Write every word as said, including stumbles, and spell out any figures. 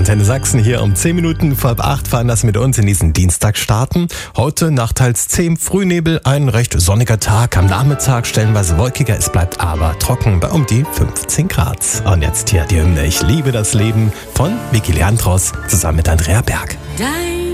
Antenne Sachsen hier um zehn Minuten vor acht fahren das mit uns in diesen Dienstag starten. Heute nach teils zehn Frühnebel, ein recht sonniger Tag. Am Nachmittag stellenweise wolkiger, es bleibt aber trocken bei um die fünfzehn Grad. Und jetzt hier die Hymne Ich liebe das Leben von Vicky Leandros zusammen mit Andrea Berg. Dein